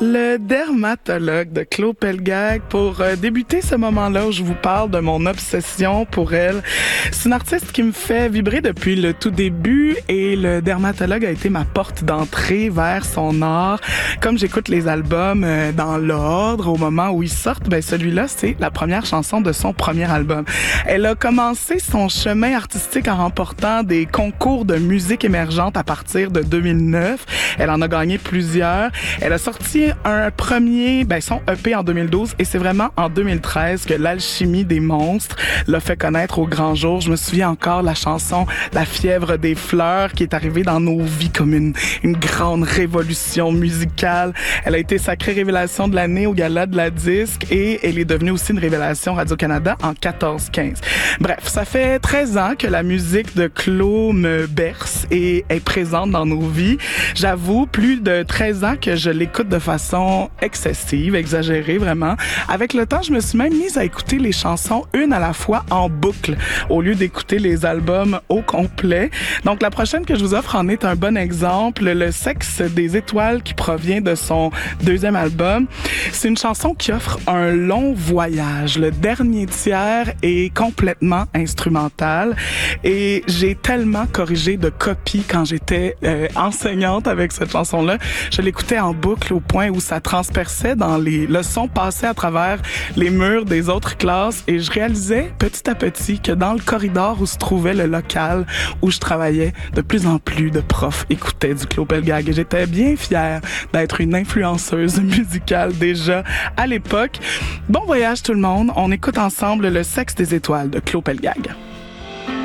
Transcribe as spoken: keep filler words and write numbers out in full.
Le dermatologue de Claude Pelgag pour euh, débuter ce moment-là où je vous parle de mon obsession pour elle. C'est une artiste qui me fait vibrer depuis le tout début et le dermatologue a été ma porte d'entrée vers son art. Comme j'écoute les albums euh, dans l'ordre au moment où ils sortent, ben celui-là, c'est la première chanson de son premier album. Elle a commencé son chemin artistique en remportant des concours de musique émergente à partir de deux mille neuf. Elle en a gagné plusieurs. Elle a sorti un premier, ben son E P en deux mille douze et c'est vraiment en deux mille treize que l'alchimie des monstres l'a fait connaître au grand jour. Je me souviens encore de la chanson La fièvre des fleurs qui est arrivée dans nos vies comme une, une grande révolution musicale. Elle a été sacrée révélation de l'année au Gala de la disque et elle est devenue aussi une révélation Radio-Canada en quatorze quinze. Bref, ça fait treize ans que la musique de Claude me berce et est présente dans nos vies. J'avoue, plus de treize ans que je l'écoute de façon excessive, exagérée vraiment. Avec le temps, je me suis même mise à écouter les chansons une à la fois en boucle au lieu d'écouter les albums au complet. Donc la prochaine que je vous offre en est un bon exemple, Le sexe des étoiles qui provient de son deuxième album. C'est une chanson qui offre un long voyage. Le dernier tiers est complètement instrumental et j'ai tellement corrigé de copies quand j'étais euh, enseignante avec cette chanson-là. Je l'écoutais en boucle au point où ça transperçait dans les leçons passées à travers les murs des autres classes et je réalisais petit à petit que dans le corridor où se trouvait le local où je travaillais, de plus en plus de profs écoutaient du Claude Pelgag et j'étais bien fière d'être une influenceuse musicale déjà à l'époque. Bon voyage tout le monde, on écoute ensemble Le sexe des étoiles de Claude Pelgag.